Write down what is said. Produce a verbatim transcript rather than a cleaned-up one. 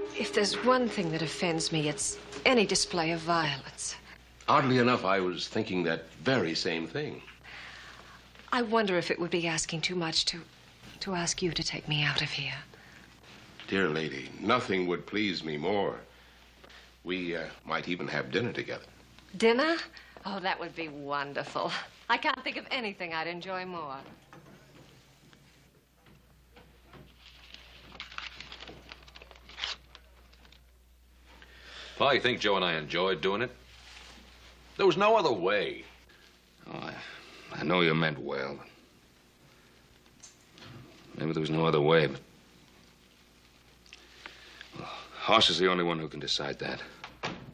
If there's one thing that offends me, it's any display of violence. Oddly enough, I was thinking that very same thing. I wonder if it would be asking too much to, to ask you to take me out of here. Dear lady, nothing would please me more. We uh, might even have dinner together. Dinner? Oh, that would be wonderful. I can't think of anything I'd enjoy more. Well, you think Joe and I enjoyed doing it? There was no other way. Oh, I, I know you meant well. Maybe there was no other way, but... Well, Hoss is the only one who can decide that.